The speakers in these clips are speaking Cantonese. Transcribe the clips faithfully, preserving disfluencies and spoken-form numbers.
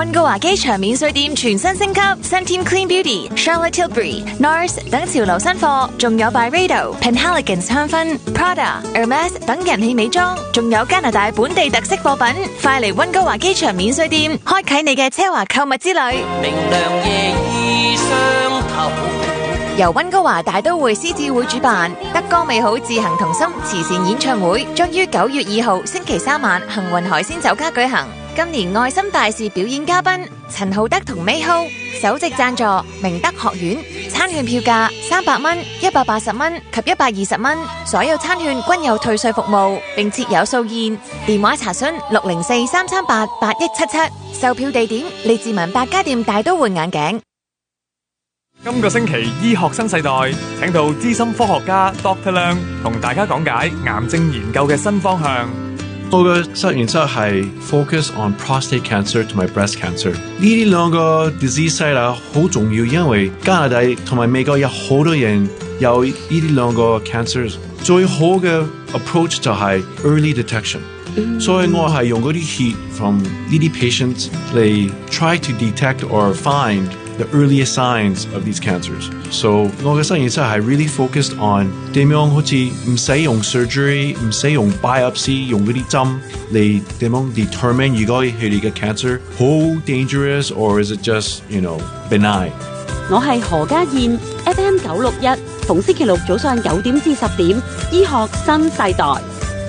溫哥華機場免稅店全新升級 ，Centim Clean Beauty、Charlotte Tilbury、Nars 等潮流新貨，仲有 Byredo、Penhaligon's 香薰、Prada、Hermes 等人氣美妝，仲有加拿大本地特色貨品，快嚟溫哥華機場免稅店，開啟你嘅奢華購物之旅。 明亮夜已相投。 由溫哥華大都會獅子會主辦，德歌美好自行同心慈善演唱會將於九月二號星期三晚幸運海鮮酒家舉行。今年愛心大使表演嘉賓陳浩德同 Mayho， 首席贊助明德學院，餐券票價三百蚊、一百八十蚊及一百二十蚊，所有餐券均有退稅服務，並設有素宴。電話查詢六零四三三八八一七七，售票地點利智文百家店大都會眼鏡。 今個星期醫學新世代請到資深科學家 Doctor 梁同大家講解癌症研究嘅新方向。 我嘅實驗室係 focus on prostate cancer 同埋 breast cancer 呢啲兩個 disease site 啦，好重要，因為加拿大同埋美國有好多人有呢啲兩個 cancers， 最好嘅 approach 就係 early detection，嗯、所以我係用嗰啲 heat from 呢啲 patients 嚟 try to detect or find the earliest signs of these cancers. So 我嘅實驗室係 really focused on 點樣好似唔使用 surgery， 唔使用 biopsy， 用嗰啲針嚟點樣 determine 如果佢哋嘅 cancer 好 dangerous or is it just you know benign。 我係何家燕 F M 九六一，逢星期六早上九點至十點，醫學新世代。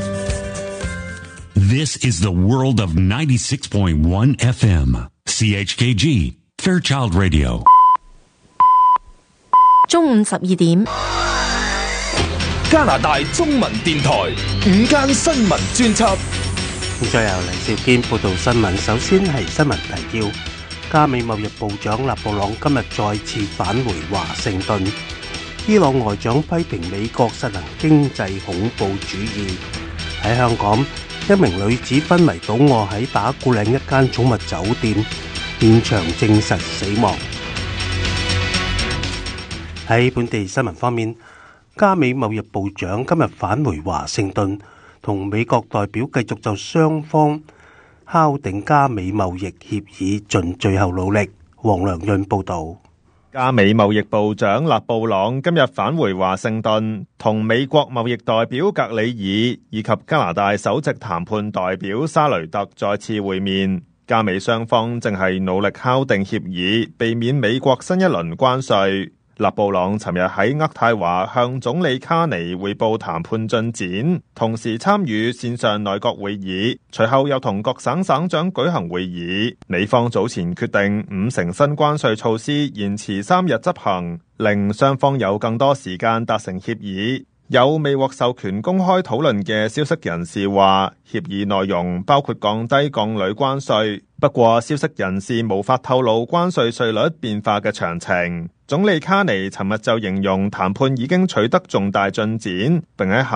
This is the world of ninety-six point one F M C H K G。Fairchild Radio， 中午十二點， 加拿大中文電台午間新聞專輯。 再由黎兆堅報道新聞。首先係新聞提要：加美貿易部長勒布朗今日再次返回華盛頓。伊朗外長批評美國實行經濟恐怖主義。喺香港，一名女子昏迷倒卧喺打鼓嶺一間寵物酒店。現場證實死亡。喺本地新聞方面，加美貿易部長今日返回華盛頓，同美國代表繼續就雙方敲定加美貿易協議盡最後努力。黃良潤報導。 加美貿易部長勒布朗今日返回華盛頓，同美國貿易代表格里爾以及加拿大首席談判代表沙雷特再次會面。加美雙方正係努力敲定協議，避免美國新一輪關稅。勒布朗尋日喺渥太華向總理卡尼匯報談判進展，同時參與線上內閣會議，隨後又同各省省長舉行會議。美方早前決定五成新關稅措施延遲三日執行，令雙方有更多時間達成協議。有未獲授權公開討論嘅消息人士話，協議內容包括降低鋼鋁關稅，不過消息人士無法透露關稅稅率變化嘅詳情。總理卡尼尋日就形容談判已經取得重大進展，並喺